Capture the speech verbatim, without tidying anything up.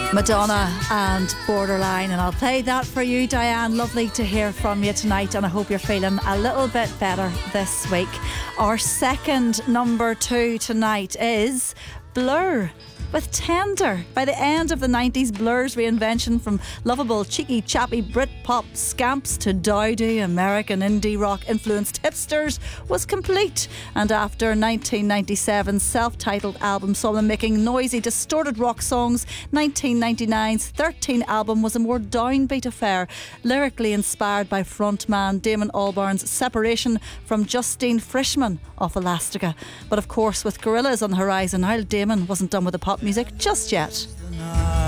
Madonna and Borderline, and I'll play that for you, Diane. Lovely to hear from you tonight, and I hope you're feeling a little bit better this week. Our second number two tonight is Blur with Tender. By the end of the nineties, Blur's reinvention from lovable, cheeky, chappy Brit-pop scamps to dowdy American indie rock influenced hipsters was complete. And after nineteen ninety-seven's self-titled album saw them making noisy, distorted rock songs, nineteen ninety-nine's thirteen album was a more downbeat affair, lyrically inspired by frontman Damon Albarn's separation from Justine Frischmann of Elastica. But of course, with Gorillaz on the horizon, Niall Damon wasn't done with the pop music just yet.